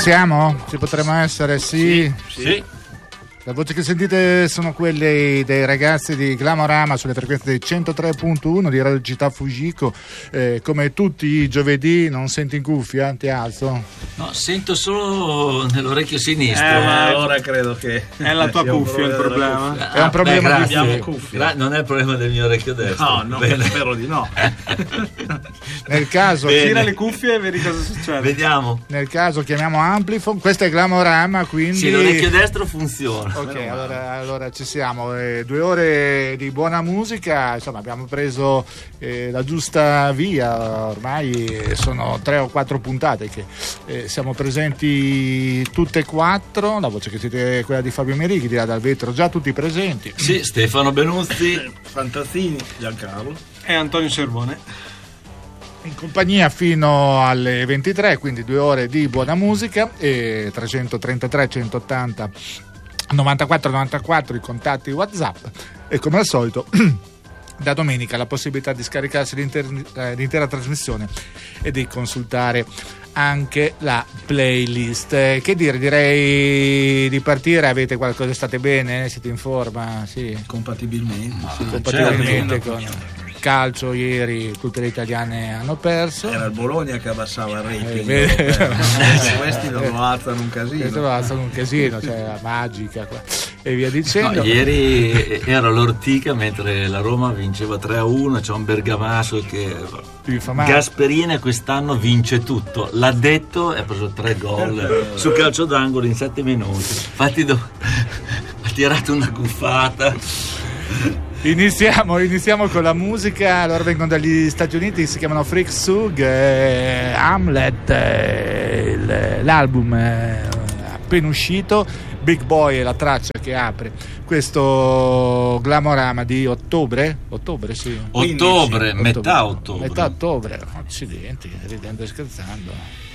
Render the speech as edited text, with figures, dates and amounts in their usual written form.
siamo? Ci potremmo essere? Sì. La voce che sentite sono quelle dei ragazzi di Glamorama sulle frequenze dei 103.1 di Radio Città Fujiko. Come tutti i giovedì, non senti in cuffia? Ti alzo? No, sento solo nell'orecchio sinistro. Ma allora credo che è la tua cuffia il problema. È un problema di cuffia. Non è il problema del mio orecchio destro. No, spero di no. Nel caso tira le cuffie e vedi cosa succede. Vediamo. Nel caso chiamiamo Amplifon. Questo è Glamorama, quindi sì, l'orecchio destro funziona. Ok, allora ci siamo. 2 ore di buona musica, insomma abbiamo preso la giusta via. Ormai sono 3 o 4 puntate che siamo presenti tutte e 4. La voce che siete è quella di Fabio Merighi, di là dal vetro, già tutti presenti. Sì, Stefano Benuzzi, Fantazzini, Giancarlo e Antonio Cervone. In compagnia fino alle 23, quindi 2 ore di buona musica. E 333 180 94 i contatti WhatsApp, e come al solito da domenica la possibilità di scaricarsi l'intera trasmissione e di consultare anche la playlist. Che dire, direi di partire. Avete qualcosa? State bene? Siete in forma? Sì. Compatibilmente con calcio. Ieri tutte le italiane hanno perso. Era il Bologna che abbassava il rating. Questi lo alzano un casino. Cioè la magica qua, e via dicendo. No, ieri era l'Ortica mentre la Roma vinceva 3-1. C'è un bergamasco che Gasperini quest'anno vince tutto, l'ha detto, e ha preso 3 gol su calcio d'angolo in 7 minuti. Infatti ha tirato una cuffata. Iniziamo con la musica. Loro vengono dagli Stati Uniti, si chiamano Freak Sug, Hamlet, l'album è appena uscito. Big Boy è la traccia che apre questo Glamorama di ottobre, metà ottobre. Accidenti, ridendo e scherzando.